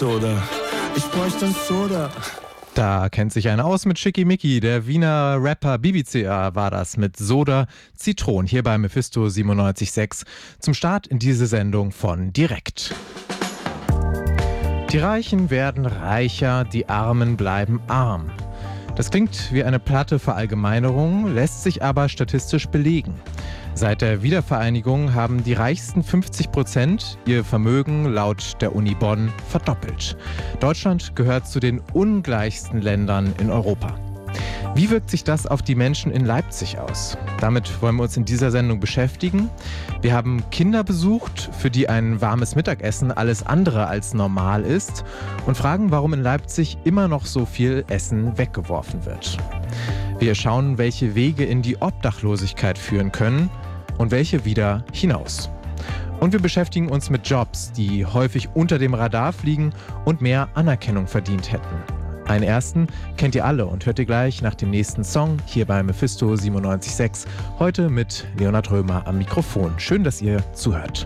Soda. Ich bräuchte ein Soda. Da kennt sich einer aus mit Schickimicki. Der Wiener Rapper BBCA war das mit Soda Zitron hier bei Mephisto 97.6 zum Start in diese Sendung von Direkt. Die Reichen werden reicher, die Armen bleiben arm. Das klingt wie eine platte Verallgemeinerung, lässt sich aber statistisch belegen. Seit der Wiedervereinigung haben die reichsten 50% ihr Vermögen laut der Uni Bonn verdoppelt. Deutschland gehört zu den ungleichsten Ländern in Europa. Wie wirkt sich das auf die Menschen in Leipzig aus? Damit wollen wir uns in dieser Sendung beschäftigen. Wir haben Kinder besucht, für die ein warmes Mittagessen alles andere als normal ist und fragen, warum in Leipzig immer noch so viel Essen weggeworfen wird. Wir schauen, welche Wege in die Obdachlosigkeit führen können und welche wieder hinaus. Und wir beschäftigen uns mit Jobs, die häufig unter dem Radar fliegen und mehr Anerkennung verdient hätten. Einen ersten kennt ihr alle und hört ihr gleich nach dem nächsten Song hier bei Mephisto 97.6. Heute mit Leonhard Römer am Mikrofon. Schön, dass ihr zuhört.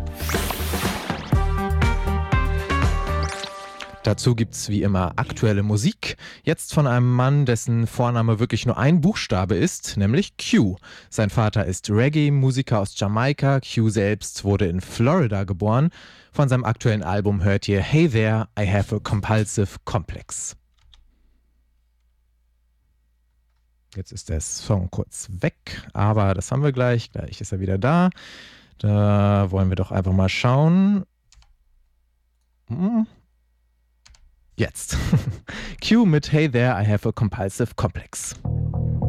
Dazu gibt's wie immer aktuelle Musik. Jetzt von einem Mann, dessen Vorname wirklich nur ein Buchstabe ist, nämlich Q. Sein Vater ist Reggae-Musiker aus Jamaika. Q selbst wurde in Florida geboren. Von seinem aktuellen Album hört ihr Hey There, I Have a Compulsive Complex. Jetzt ist der Song kurz weg, aber das haben wir gleich. Gleich ist er wieder da. Da wollen wir doch einfach mal schauen. Jetzt. Q mit Hey There, I Have a Compulsive Complex.